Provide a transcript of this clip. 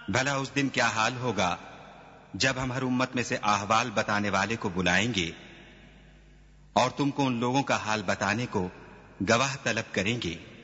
भला उस दिन क्या हाल होगा जब हम हर उम्मत में से अहवाल बताने वाले को बुलाएंगे और तुमको उन लोगों का हाल बताने को गवाह तलब करेंगे